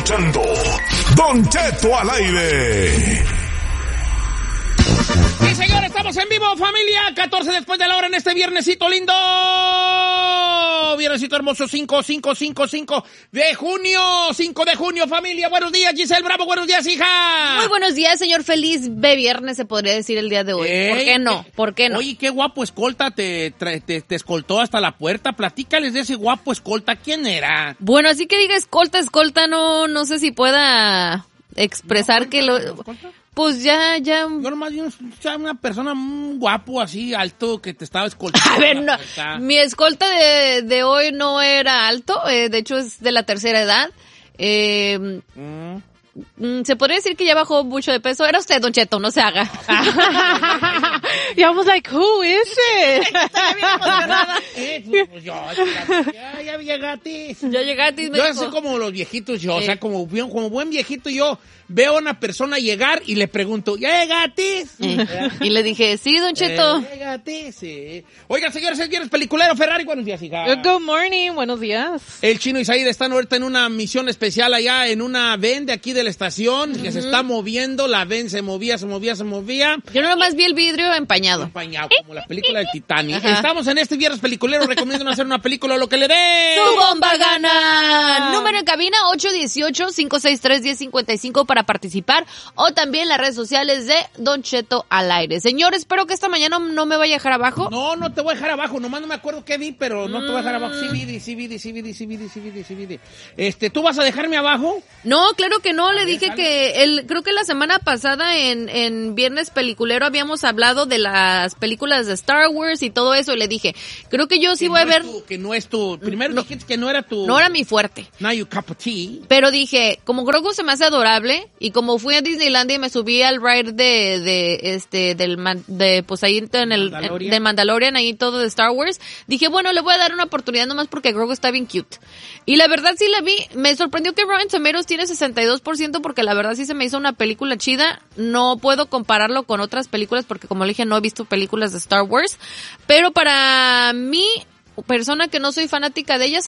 escuchando Don Cheto al aire. Sí, señor, estamos en vivo, familia. 14 después de la hora en este viernesito lindo. Viernesito hermoso, 5 de junio. 5 de junio, familia. Buenos días, Giselle Bravo. Buenos días, hija. Muy buenos días, señor. Feliz viernes, se podría decir el día de hoy. ¿Por qué no? ¿Por qué no? Oye, qué guapo escolta te escoltó hasta la puerta. Platícales de ese guapo escolta. ¿Quién era? Bueno, así que diga escolta, no sé si pueda expresar ¿No, que lo... escolta? Pues ya. Yo nomás vi una persona muy guapo, así, alto, que te estaba escoltando. A ver, no, mi escolta de hoy no era alto, de hecho es de la tercera edad. Se podría decir que ya bajó mucho de peso. Era usted, Don Cheto, no se haga. Y vamos like, who is it? Estoy bien emocionada. Pues ya llegaste. Ya llegaste, me Yo dijo. soy como los viejitos, yo, o sea, como buen viejito, yo veo a una persona llegar y le pregunto, ¿ya llegaste? Y le dije, sí, Don Cheto. Llegaste, sí. Oiga, señores, el viernes peliculero Ferrari, buenos días, hija. Good morning, buenos días. El Chino y Said están ahorita en una misión especial allá en una van de aquí de la estación, que se está moviendo, la van se movía. Yo nomás vi el vidrio empañado. Empañado, como la película de Titanic. Estamos en este viernes peliculero, recomiendo hacer una película, lo que le dé. ¡Tu bomba gana! Número en cabina, 818-563-1055 para participar, o también las redes sociales de Don Cheto al aire. Señor, espero que esta mañana no me vaya a dejar abajo. No te voy a dejar abajo, nomás no me acuerdo qué vi, pero no te voy a dejar abajo. Sí vi. ¿Tú vas a dejarme abajo? No, claro que no, le dije que creo que la semana pasada en Viernes Peliculero habíamos hablado de las películas de Star Wars y todo eso, y le dije, creo que yo sí voy a ver... Que no es tu... Primero dijiste que no era tu... No era mi fuerte. Not your cup of tea. Pero dije, como Grogu se me hace adorable, y como fui a Disneylandia y me subí al ride pues ahí en del Mandalorian, ahí todo de Star Wars, dije, bueno, le voy a dar una oportunidad nomás porque Grogu está bien cute. Y la verdad sí la vi, me sorprendió que Rotten Tomatoes tiene 62% porque la verdad sí se me hizo una película chida. No puedo compararlo con otras películas porque, como le dije, no he visto películas de Star Wars, pero para mí, persona que no soy fanática de ellas,